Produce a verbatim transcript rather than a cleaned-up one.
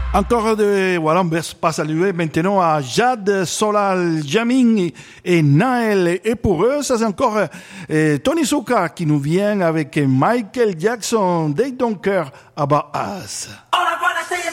Encore de, voilà, on va pas saluer maintenant à Jade, Solal, Jamin et, et Naël. Et pour eux, ça c'est encore euh, Tony Souka qui nous vient avec Michael Jackson, They Don't Care About Us.